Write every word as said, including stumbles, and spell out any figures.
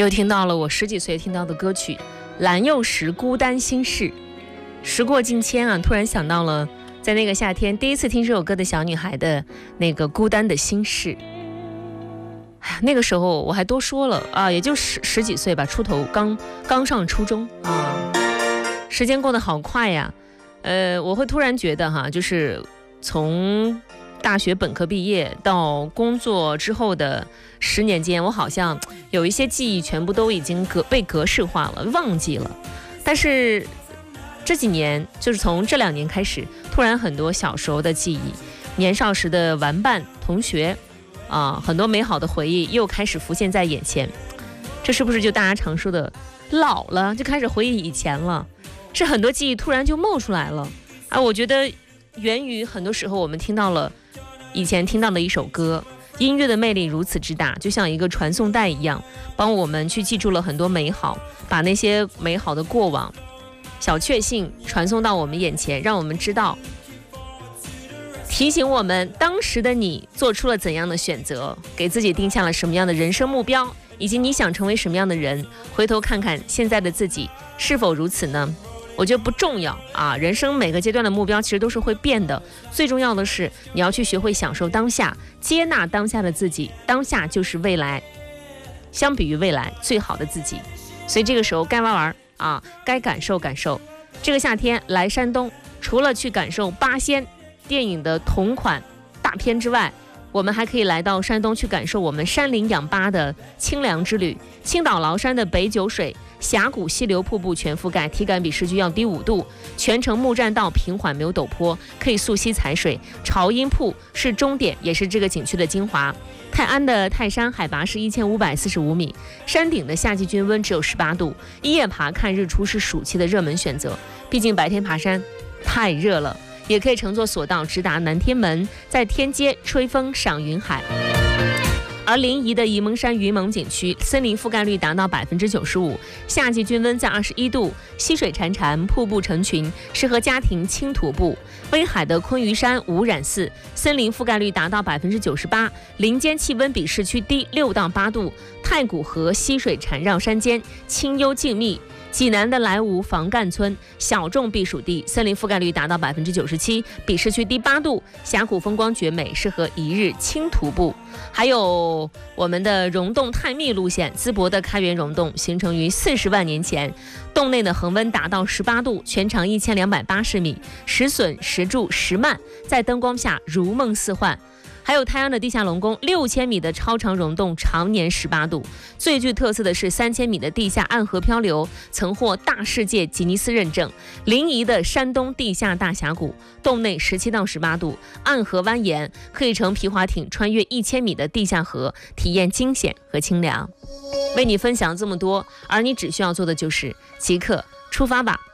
又听到了我十几岁听到的歌曲蓝又时孤单心事。时过境迁啊，突然想到了在那个夏天第一次听这首歌的小女孩的那个孤单的心事。那个时候我还多说了啊，也就十十几岁吧，出头，刚刚上初中啊。时间过得好快呀，呃，我会突然觉得哈，就是从大学本科毕业到工作之后的十年间，我好像有一些记忆全部都已经格被格式化了，忘记了。但是这几年，就是从这两年开始，突然很多小时候的记忆，年少时的玩伴、同学啊，很多美好的回忆又开始浮现在眼前。这是不是就大家常说的老了，就开始回忆以前了？是很多记忆突然就冒出来了啊！我觉得源于很多时候我们听到了以前听到的一首歌，音乐的魅力如此之大，就像一个传送带一样，帮我们去记住了很多美好，把那些美好的过往、小确幸传送到我们眼前，让我们知道，提醒我们当时的你做出了怎样的选择，给自己定下了什么样的人生目标，以及你想成为什么样的人。回头看看现在的自己是否如此呢？我觉得不重要啊，人生每个阶段的目标其实都是会变的，最重要的是你要去学会享受当下，接纳当下的自己，当下就是未来，相比于未来最好的自己。所以这个时候该玩玩啊，该感受感受。这个夏天来山东，除了去感受八仙电影的同款大片之外，我们还可以来到山东去感受我们山林氧吧的清凉之旅。青岛崂山的北九水峡谷溪流瀑布全覆盖，体感比市区要低五度，全程木栈道平缓没有陡坡，可以溯溪踩水。潮阴瀑是终点，也是这个景区的精华。泰安的泰山海拔是一千五百四十五米，山顶的夏季均温只有十八度，一夜爬看日出是暑期的热门选择。毕竟白天爬山太热了，也可以乘坐索道直达南天门，在天街吹风赏云海。而临沂的沂蒙山云蒙景区森林覆盖率达到百分之九十五，夏季均温在二十一度，溪水潺潺，瀑布成群，适合家庭轻徒步。威海的昆鱼山无染寺森林覆盖率达到百分之九十八，林间气温比市区低六到八度。太古河溪水缠绕山间，清幽静谧。济南的莱芜房干村小众避暑地，森林覆盖率达到百分之九十七，比市区低八度，峡谷风光绝美，适合一日轻徒步。还有我们的溶洞探秘路线，淄博的开元溶洞形成于四十万年前，洞内的恒温达到十八度，全长一千两百八十米，石笋、石柱、石幔在灯光下如梦似幻。还有泰安的地下龙宫六千米的超长溶洞，常年十八度。最具特色的是三千米的地下暗河漂流，曾获大世界吉尼斯认证。临沂的山东地下大峡谷，洞内十七到十八度，暗河蜿蜒，可以乘皮划艇穿越一千米的地下河，体验惊险和清凉。为你分享这么多，而你只需要做的就是即刻出发吧。